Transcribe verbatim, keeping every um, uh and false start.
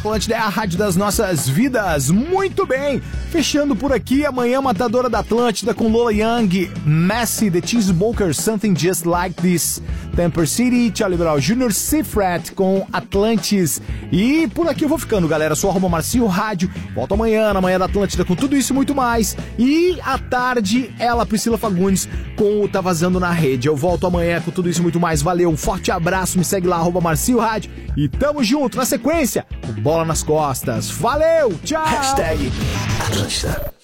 Atlântida é a rádio das nossas vidas. Muito bem, fechando por aqui, amanhã Matadora da Atlântida com Lola Young, Messi, The Chainsmokers, Something Just Like This, Temper City, Charlie Brown júnior, Cifrat com Atlantis. E por aqui eu vou ficando, galera. Sou arroba Marcinho Rádio. Volto amanhã, na manhã da Atlântida, com tudo isso e muito mais. E à tarde, ela, Priscila Fagundes, com o Tá Vazando na Rede. Eu volto amanhã com tudo isso e muito mais. Valeu, um forte abraço, me segue lá, arroba Marcinho Rádio. E tamo junto, na sequência, Bola nas Costas. Valeu, tchau! Hashtag Atlântida.